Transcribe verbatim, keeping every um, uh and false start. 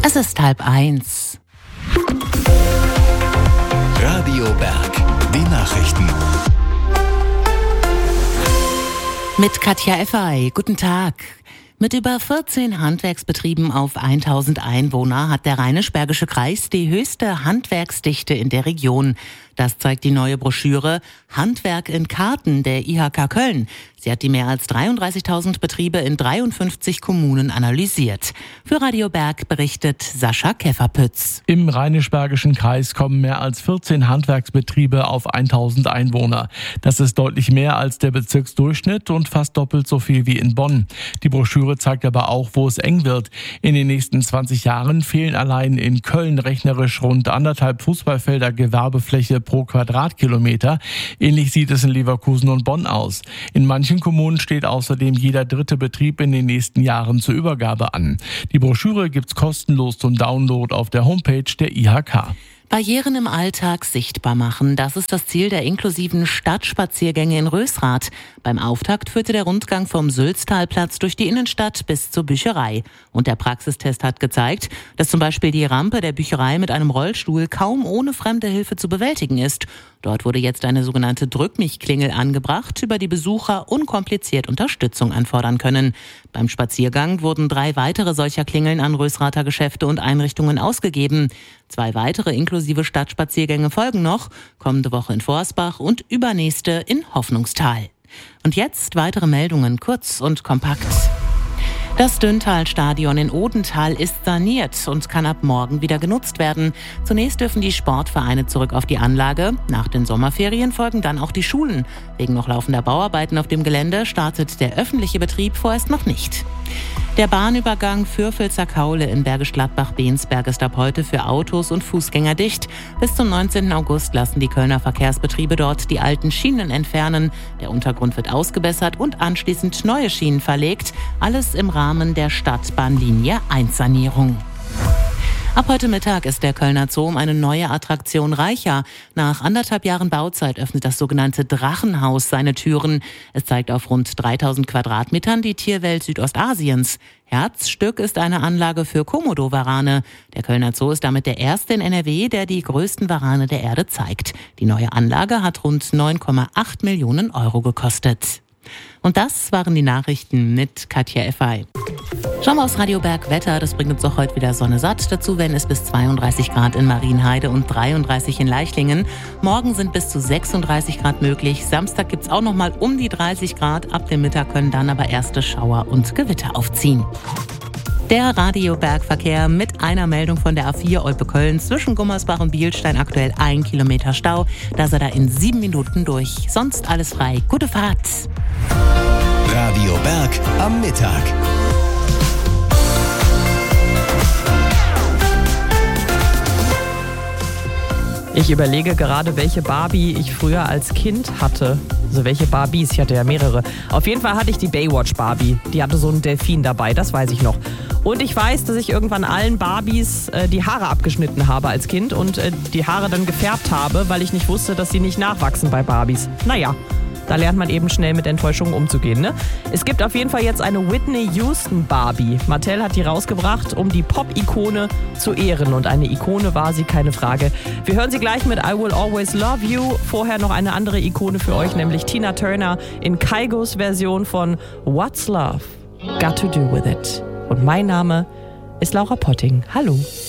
Es ist halb eins. Radio Berg, die Nachrichten. Mit Katja Effay. Guten Tag. Mit über vierzehn Handwerksbetrieben auf tausend Einwohner hat der Rheinisch-Bergische Kreis die höchste Handwerksdichte in der Region. Das zeigt die neue Broschüre Handwerk in Karten der I H K Köln. Sie hat die mehr als dreiunddreißigtausend Betriebe in dreiundfünfzig Kommunen analysiert. Für Radio Berg berichtet Sascha Käferpütz. Im Rheinisch-Bergischen Kreis kommen mehr als vierzehn Handwerksbetriebe auf tausend Einwohner. Das ist deutlich mehr als der Bezirksdurchschnitt und fast doppelt so viel wie in Bonn. Die Broschüre zeigt aber auch, wo es eng wird. In den nächsten zwanzig Jahren fehlen allein in Köln rechnerisch rund anderthalb Fußballfelder Gewerbefläche pro Quadratkilometer. Ähnlich sieht es in Leverkusen und Bonn aus. In manchen Kommunen steht außerdem jeder dritte Betrieb in den nächsten Jahren zur Übergabe an. Die Broschüre gibt's kostenlos zum Download auf der Homepage der I H K. Barrieren im Alltag sichtbar machen, das ist das Ziel der inklusiven Stadtspaziergänge in Rösrath. Beim Auftakt führte der Rundgang vom Sülztalplatz durch die Innenstadt bis zur Bücherei. Und der Praxistest hat gezeigt, dass zum Beispiel die Rampe der Bücherei mit einem Rollstuhl kaum ohne fremde Hilfe zu bewältigen ist. Dort wurde jetzt eine sogenannte Drück-mich-Klingel angebracht, über die Besucher unkompliziert Unterstützung anfordern können. Beim Spaziergang wurden drei weitere solcher Klingeln an Rösrather Geschäfte und Einrichtungen ausgegeben. Zwei weitere inklusive Stadtspaziergänge folgen noch, kommende Woche in Forsbach und übernächste in Hoffnungstal. Und jetzt weitere Meldungen, kurz und kompakt. Das Düntal-Stadion in Odenthal ist saniert und kann ab morgen wieder genutzt werden. Zunächst dürfen die Sportvereine zurück auf die Anlage. Nach den Sommerferien folgen dann auch die Schulen. Wegen noch laufender Bauarbeiten auf dem Gelände startet der öffentliche Betrieb vorerst noch nicht. Der Bahnübergang Fürfel-Zerkaule in Bergisch Gladbach-Bensberg ist ab heute für Autos und Fußgänger dicht. Bis zum neunzehnten August lassen die Kölner Verkehrsbetriebe dort die alten Schienen entfernen. Der Untergrund wird ausgebessert und anschließend neue Schienen verlegt. Alles im Rahmen der Stadtbahnlinie eins Sanierung. Ab heute Mittag ist der Kölner Zoo um eine neue Attraktion reicher. Nach anderthalb Jahren Bauzeit öffnet das sogenannte Drachenhaus seine Türen. Es zeigt auf rund dreitausend Quadratmetern die Tierwelt Südostasiens. Herzstück ist eine Anlage für Komodo-Warane. Der Kölner Zoo ist damit der erste in N R W, der die größten Warane der Erde zeigt. Die neue Anlage hat rund neun Komma acht Millionen Euro gekostet. Und das waren die Nachrichten mit Katja Effay. Schauen wir aufs Radio Berg Wetter. Das bringt uns auch heute wieder Sonne satt. Dazu werden es bis zweiunddreißig Grad in Marienheide und dreiunddreißig in Leichlingen. Morgen sind bis zu sechsunddreißig Grad möglich. Samstag gibt es auch noch mal um die dreißig Grad. Ab dem Mittag können dann aber erste Schauer und Gewitter aufziehen. Der Radio-Bergverkehr mit einer Meldung von der A vier Olpe-Köln zwischen Gummersbach und Bielstein, aktuell ein Kilometer Stau. Da sei da in sieben Minuten durch. Sonst alles frei. Gute Fahrt. Radio Berg am Mittag. Ich überlege gerade, welche Barbie ich früher als Kind hatte. Also welche Barbies, ich hatte ja mehrere. Auf jeden Fall hatte ich die Baywatch Barbie. Die hatte so einen Delfin dabei, das weiß ich noch. Und ich weiß, dass ich irgendwann allen Barbies äh, die Haare abgeschnitten habe als Kind und äh, die Haare dann gefärbt habe, weil ich nicht wusste, dass sie nicht nachwachsen bei Barbies. Naja, da lernt man eben schnell mit Enttäuschungen umzugehen, ne? Es gibt auf jeden Fall jetzt eine Whitney Houston Barbie. Mattel hat die rausgebracht, um die Pop-Ikone zu ehren. Und eine Ikone war sie, keine Frage. Wir hören sie gleich mit I Will Always Love You. Vorher noch eine andere Ikone für euch, nämlich Tina Turner in Kaigos Version von What's Love Got to Do With It. Und mein Name ist Laura Potting. Hallo.